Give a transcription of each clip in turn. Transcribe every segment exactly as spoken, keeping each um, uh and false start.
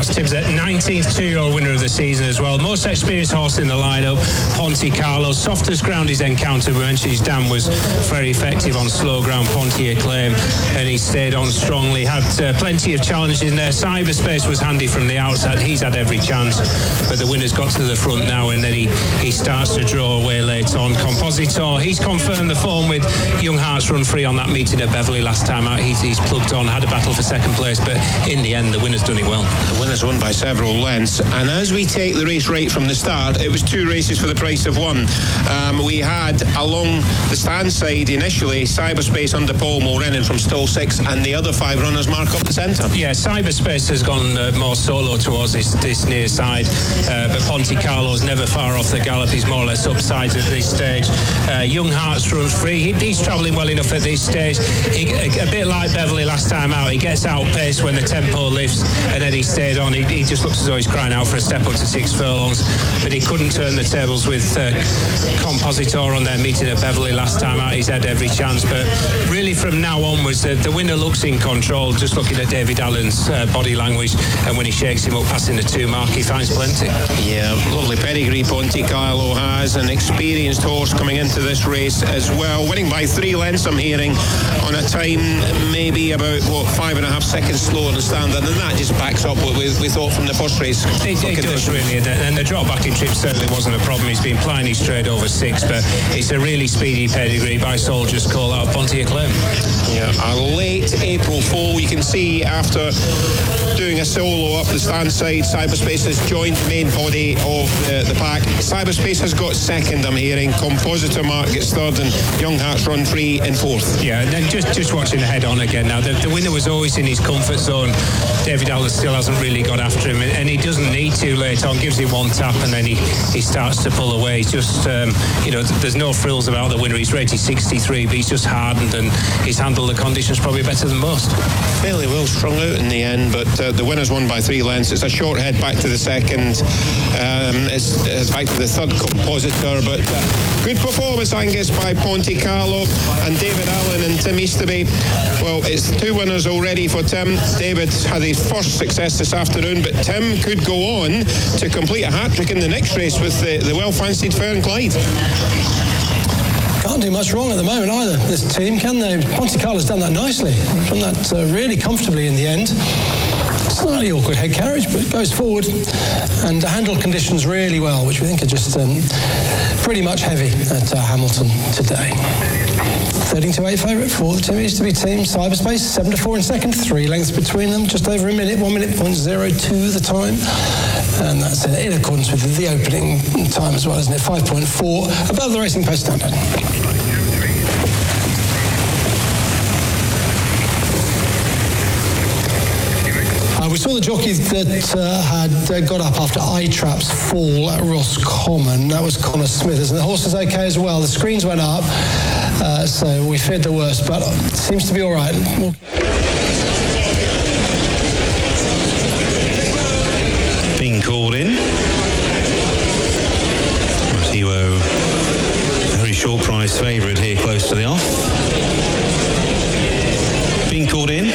Ross Tibbs, at nineteenth two-year-old winner of the season as well. Most experienced horse in the lineup, Ponte Carlo. Softest ground he's encountered. We mentioned his dam was very effective on slow ground, Ponte Acclaim, and he stayed on strongly. Had uh, plenty of challenges in there. Cyberspace was handy from the outside. He's had every chance, but the winner's got to the front now, and then he, he starts to draw away late on. Compositor, he's confirmed the form with Young Hearts Run Free on that meeting at Beverley last time out. He's, he's plugged on, had a battle for second place, but in the end, the winner's done it well. The winner's won by several lengths, and as we take the race right from the start, it was two races for the price of one. Um, we had along the stand side initially Cyberspace under Paul Mulrennan from stall six, and the other five runners mark up the centre. Yeah, Cyberspace has gone uh, more solo towards this, this near side, uh, but Ponte Carlo's never far off the gallop. He's more or less upside at this stage. Uh, Young Hearts Runs Free. He, he's travelling well enough at this stage. He, a, a bit like Beverley last time out, he gets outpaced when the tempo lifts, and then he stayed on. He, he just looks as though he's crying out for a step up to six furlongs, but he couldn't turn the tables with uh, Compositor on their meeting at Beverley last time out. He's had every chance, but really from now onwards, the, the winner looks in control. Just looking at David Allen's uh, body language, and when he shakes him up passing the two mark, he finds plenty. Yeah, lovely pedigree Ponte Carlo has, an experienced horse coming into this race as well, winning by three lengths I'm hearing, on a time maybe about what five and a half seconds slower than standard, and that just backs up what we, we thought from the first race. It, it does really, and the drop back in trip certainly wasn't a problem. He's been plying his trade over six, but it's a really speedy pedigree by Soldier's call out of Ponte Acclaim. Yeah, a late April foal. You can see after doing a solo up the stand side, Cyberspace has joined the main body of the, the pack. Cyberspace has got second, I'm hearing. Compositor Mark gets third, and Young Hearts Run Free in fourth. Yeah, and then just, just watching the head on again now. The, the winner was always in his comfort zone. David Allen still hasn't really got after him, and he doesn't need to late on. Gives him one tap, and then he, he starts to pull away. He's just, um, you know, there's no frills about the winner. He's rated sixty-three, but he's just hardened, and he's handled the conditions probably better than most. Fairly well strung out in the end, but uh, the winner's won by three lengths. It's a short head back to the second. Um, it's, it's back to the third Compositor, but uh, good performance, Angus, by Ponte Carlo and David Allen and Tim Easterby. Well, it's two winners already for Tim. David had his first success this afternoon, but Tim could go on to complete a hat-trick in the next race with the, the well-fancied Fern Clyde. Can't do much wrong at the moment either, this team, can they? Ponte Carlo's done that nicely. Done that uh, really comfortably in the end. Slightly awkward head carriage, but goes forward and handled conditions really well, which we think are just um, pretty much heavy at uh, Hamilton today. thirteen to eight favourite for the Tim Easterby team. Cyberspace, seven to four in second, three lengths between them, just over a minute, one minute point zero two the time. And that's in accordance with the opening time as well, isn't it? five point four, above the Racing Post standard. Uh, we saw the jockeys that uh, had uh, got up after Eye-Trap's fall at Roscommon. That was Connor Smithers, and the horse is okay as well. The screens went up, uh, so we feared the worst, but it seems to be all right. We'll... Being called in. Matiwo, very short price favourite here close to the off. Being called in.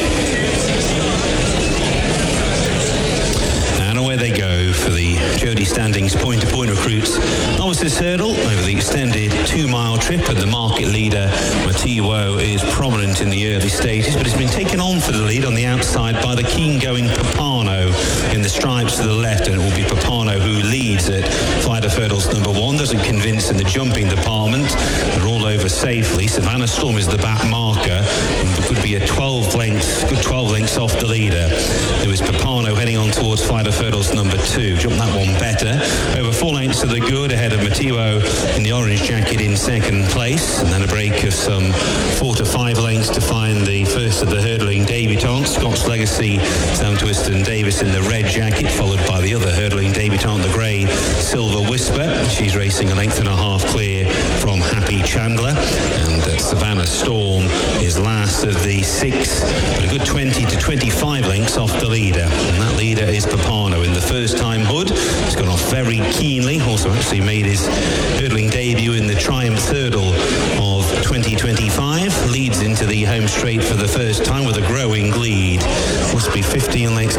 And away they go for the Jody Standings point-to-point recruits. Novices hurdle over the extended two-mile trip, and the market leader, Matiwo, is prominent in the early stages, but it's been taken on for the lead on the outside by the keen-going Papano in the stripes to the left, and it will be Papano who leads at Fighter Hurdles number one. Doesn't convince in the jumping department. They're all over safely. Savannah Storm is the back marker, and could be a twelve lengths, good twelve lengths off the leader. There was Papano heading on towards Fighter Hurdles number two. Jumped that one better. Over four lengths to the good ahead of Matiwo in the orange jacket in second place, and then a break of some four to five lengths to find the first of the hurdling debutants, Scott's Legacy, Sam Twiston Davis in the red jacket, followed by the other hurdling debutant, the grey Silver Whisper. She's racing a length and a half clear from Happy Chandler, and uh, Savannah Storm is last of the six, but a good twenty to twenty-five lengths off the leader, and that leader is Papano in the first time hood. He's gone off very keenly, also actually made his hurdling debut in the Triumph Hurdle of twenty twenty-five, leads into the home straight for the first time with a growing lead. Must be fifteen lengths